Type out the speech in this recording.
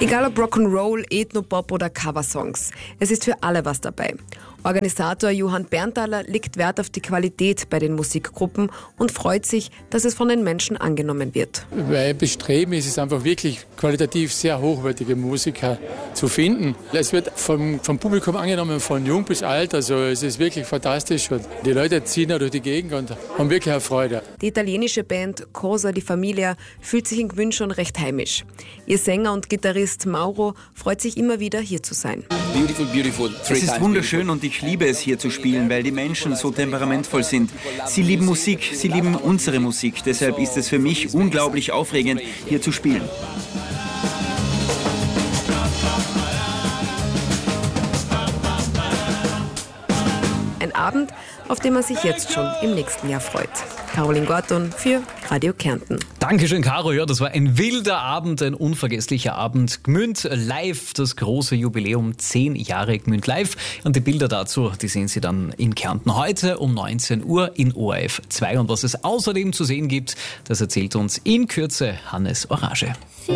Egal ob Rock'n'Roll, Ethno-Pop oder Coversongs, es ist für alle was dabei. Organisator Johann Berntaler legt Wert auf die Qualität bei den Musikgruppen und freut sich, dass es von den Menschen angenommen wird. Mein Bestreben ist es einfach wirklich qualitativ sehr hochwertige Musiker zu finden. Es wird vom Publikum angenommen, von jung bis alt, also es ist wirklich fantastisch und die Leute ziehen da durch die Gegend und haben wirklich eine Freude. Die italienische Band Cosa di Famiglia fühlt sich in Gmünd schon recht heimisch. Ihr Sänger und Gitarrist Mauro freut sich immer wieder hier zu sein. Beautiful. Es ist wunderschön und ich liebe es hier zu spielen, weil die Menschen so temperamentvoll sind. Sie lieben Musik, sie lieben unsere Musik. Deshalb ist es für mich unglaublich aufregend, hier zu spielen. Ein Abend, auf den man sich jetzt schon im nächsten Jahr freut. Caroline Gorton für Radio Kärnten. Dankeschön, Caro. Ja, das war ein wilder Abend, ein unvergesslicher Abend. Gmünd live, das große Jubiläum, 10 Jahre Gmünd live. Und die Bilder dazu, die sehen Sie dann in Kärnten heute um 19 Uhr in ORF 2. Und was es außerdem zu sehen gibt, das erzählt uns in Kürze Hannes Orage.